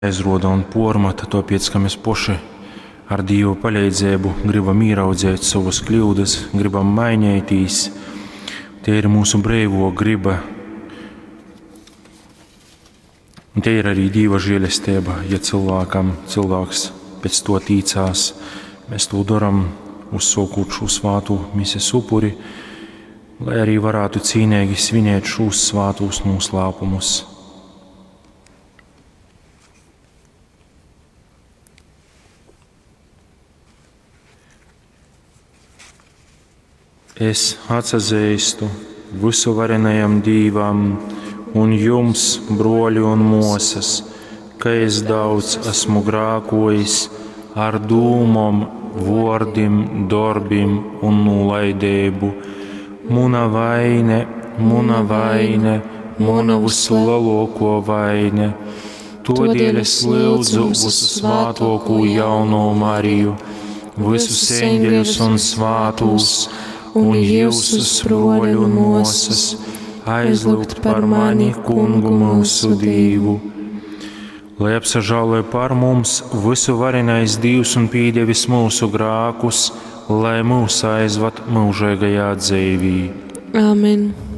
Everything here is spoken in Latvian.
aizroda un pormata, tāpēc, ka mēs poši ar Dieva palīdzību gribam ieraudzēt savas kļūdas, gribam mainīties. Tie ir mūsu brīvo griba. Un tie ir arī Dieva žēlastība, ja cilvēks pēc to tīcās. Mēs to darām, uzsākot šo svātu mises upuri, lai arī varētu cīnīgi svinēt šos svātos noslēpumus. Es atzīstu visuvarenajam Dievam un jums, broļi un mosas, ka es daudz esmu grēkojis ar dūmom, vārdiem, darbiem un nolaidību. Muna vaine, muna vislielāko vaine. Todēļ es lūdzu visvētāko jauno Mariju, visus eņģeļus un svātus, un jūsus broļu un mosas, aizlūgt par mani Kungu mūsu Dievu. Lai apsažāloja par mums visuvarenais Dievs un pīdevis mūsu grākus, lai mūs aizvad mūžīgajā dzīvī. Āmen.